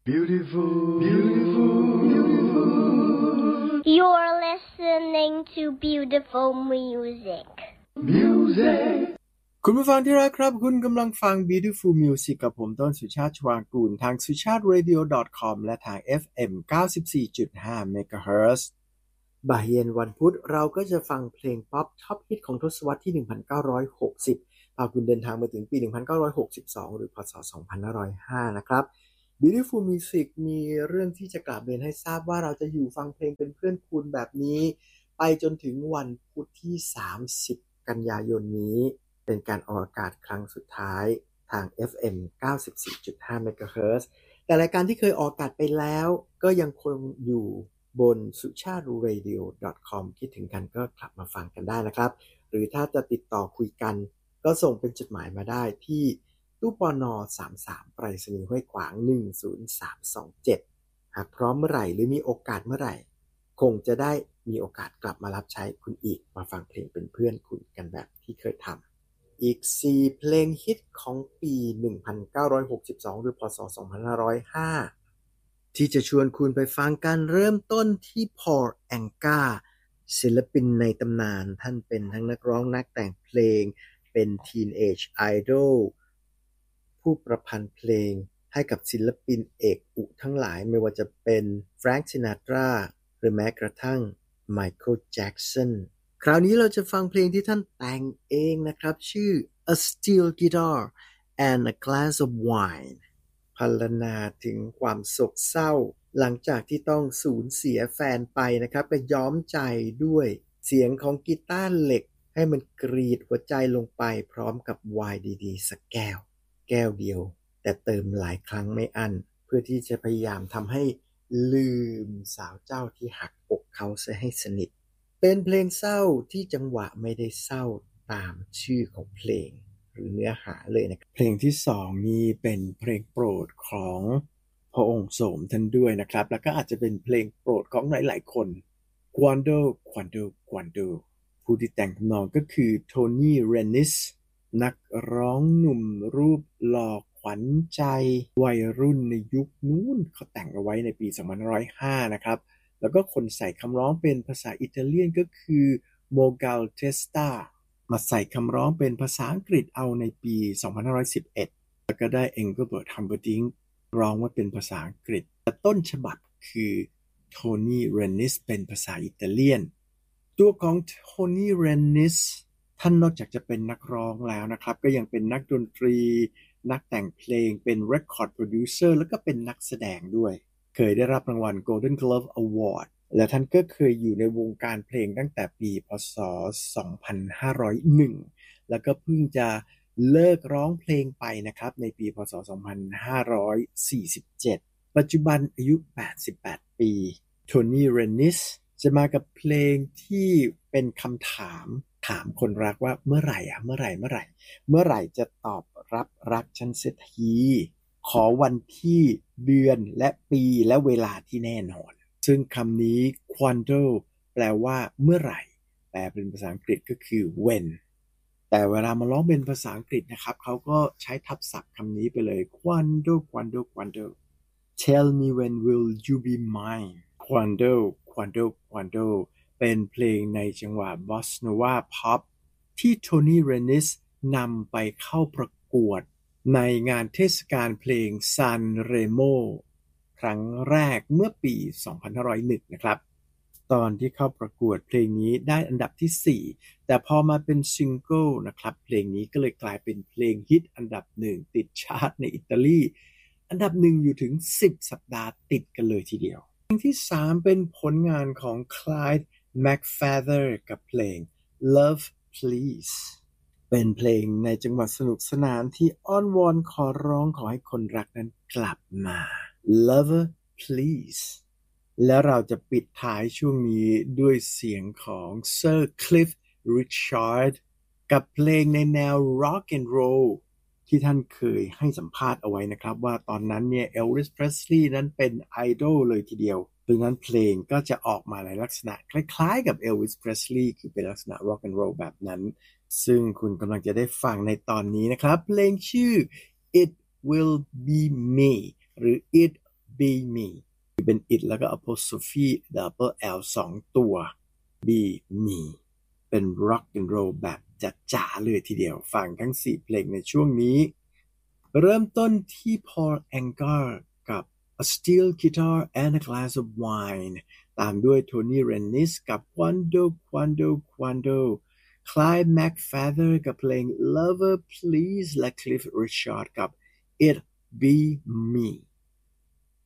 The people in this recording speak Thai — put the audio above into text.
Beautiful, beautiful, beautiful. You're listening to beautiful music. Music. คุณผู้ฟังที่รักครับคุณกำลังฟัง Beautiful Music กับผมต้นสุชาติ ชวางกูลทาง suchatradio.com และทาง FM 94.5 MHz บ่ายเย็นวันพุธเราก็จะฟังเพลงป๊อปท็อปฮิตของทศวรรษที่ 1960 พาคุณเดินทางมาถึงปี 1962 หรือพศ 2505 นะครับ Beautiful Music มีเรื่องที่จะกราบเรียนให้ทราบว่าเราจะอยู่ฟังเพลงเป็นเพื่อนคุณแบบนี้ไปจนถึงวันพุธที่ 30 กันยายนนี้เป็นการออกอากาศครั้งสุดท้ายทาง FM 94.5 MHz แต่รายการที่เคยออกอากาศไปแล้วก็ยังคงอยู่บน suchatradio.com คิดถึงกันก็กลับมาฟังกันได้นะครับหรือถ้าจะติดต่อคุยกันก็ส่งเป็นจดหมายมาได้ที่ตู้ปน33 ไปรษณีย์ห้วยขวาง10327หากพร้อมเมื่อไหร่หรือมีโอกาสเมื่อไหร่คงจะได้มีโอกาสกลับมารับใช้คุณอีกมาฟังเพลงเป็นเพื่อนคุณกันแบบที่เคยทำอีก4เพลงฮิตของปี 1962 หรือพศ 2505 ที่จะชวนคุณไปฟังกันเริ่มต้นที่พอล แองกาศิลปินในตำนานท่านเป็นทั้งนักร้องนักแต่งเพลงเป็น Teenage Idol ผู้ประพันธ์เพลงให้กับศิลปินเอกอุทั้งหลายไม่ว่าจะเป็นแฟรงค์ ซินาตราหรือแม้กระทั่งไมเคิล แจ็กสันคราวนี้เราจะฟังเพลงที่ท่านแต่งเองนะครับชื่อ A Steel Guitar and a Glass of Wine พรรณนาถึงความโศกเศร้าหลังจากที่ต้องสูญเสียแฟนไปนะครับก็ย้อมใจด้วยเสียงของกีตาร์เหล็กให้มันกรีดหัวใจลงไปพร้อมกับไวน์ดีๆสักแก้วเดียวแต่เติมหลายครั้งไม่อั้นเพื่อที่จะพยายามทำให้ลืมสาวเจ้าที่หักอกเขาเสียให้สนิทเป็นเพลงเศร้าที่จังหวะไม่ได้เศร้าตามชื่อของเพลงหรือเนื้อหาเลยนะครับเพลงที่2นี้เป็นเพลงโปรดของพระองค์โสมท่านด้วยนะครับแล้วก็อาจจะเป็นเพลงโปรดของหลายๆคน Quando ผู้ที่แต่งทำนองก็คือโทนี่ เรนนิสนักร้องหนุ่มรูปหล่อขวัญใจวัยรุ่นในยุคนู้นเขาแต่งเอาไว้ในปี 2505 นะครับแล้วก็คนใส่คำร้องเป็นภาษาอิตาเลียนก็คือโมกัลเทสตามาใส่คำร้องเป็นภาษาอังกฤษเอาในปี 2511 แล้วก็ได้เอ็งเกอร์เบิร์ต ฮัมเบอร์ดิงค์ร้องว่าเป็นภาษาอังกฤษแต่ต้นฉบับคือโทนี่ เรนนิสเป็นภาษาอิตาเลียนตัวของโทนี่ เรนนิสท่านนอกจากจะเป็นนักร้องแล้วนะครับก็ยังเป็นนักดนตรีนักแต่งเพลงเป็น Record Producer แล้วก็เป็นนักแสดงด้วยเคยได้รับรางวัล Golden Glove Award และท่านก็เคยอยู่ในวงการเพลงตั้งแต่ปีพ.ศ. 2501 แล้วก็เพิ่งจะเลิกร้องเพลงไปนะครับในปีพ.ศ. 2547 ปัจจุบันอายุ 88 ปีโทนี่ เรนนิสจะมากับเพลงที่เป็นคำถามคนรักว่าเมื่อไหร่จะตอบรับรักฉันเสียทีขอวันที่เดือนและปีและเวลาที่แน่นอนซึ่งคำนี้ Quando แปลว่าเมื่อไหร่แปลเป็นภาษาอังกฤษก็คือ when แต่เวลามาร้องเป็นภาษาอังกฤษนะครับเขาก็ใช้ทับศัพท์คำนี้ไปเลย Quando Tell me when will you be mine Quando เป็นเพลงในจังหวะบอสโนวาพ็อปที่โทนี่ เรนนิสนำไปเข้าประกวดในงานเทศกาลเพลงซานเรโมครั้งแรกเมื่อปี 2501 นะครับตอนที่เข้าประกวดเพลงนี้ได้อันดับที่ 4 แต่พอมาเป็นซิงเกิลนะครับเพลงนี้ก็เลยกลายเป็นเพลงฮิตอันดับ 1 ติดชาร์ตในอิตาลีอันดับ 1 อยู่ถึง 10 สัปดาห์ติดกันเลยทีเดียวเพลงที่ 3 เป็นผลงานของคลายด์ แม็คแฟเธอร์กับเพลง Love Please เป็นเพลงในจังหวะสนุกสนานที่อ้อนวอนขอร้องขอให้คนรักนั้นกลับมา Lover Please และเราจะปิดท้ายช่วงนี้ด้วยเสียงของเซอร์คลิฟ ริชาร์ดกับเพลงในแนว Rock and Roll ที่ท่านเคยให้สัมภาษณ์เอาไว้นะครับว่าตอนนั้นเนี่ยเอลวิส เพรสลีย์นั้นเป็นไอดอลเลยทีเดียวดังนั้นเพลงก็จะออกมาในลักษณะคล้ายๆกับเอลวิส เพรสลีย์คือเป็นลักษณะ Rock and Roll แบบนั้นซึ่งคุณกำลังจะได้ฟังในตอนนี้นะครับเพลงชื่อ It Will Be Me หรือ It Be Me เป็น it แล้วก็ apostrophe double L 2 ตัว Be Me เป็น rock and roll แบบจ๋าๆเลยทีเดียวฟังทั้ง4เพลงในช่วงนี้เริ่มต้นที่ Paul Anka กับ A Steel Guitar and a Glass of Wine ตามด้วย Tony Rennis กับ Quando Quando Quando Clive McFadden กับเพลง Lover Please และ Cliff Richard กับ It Be Me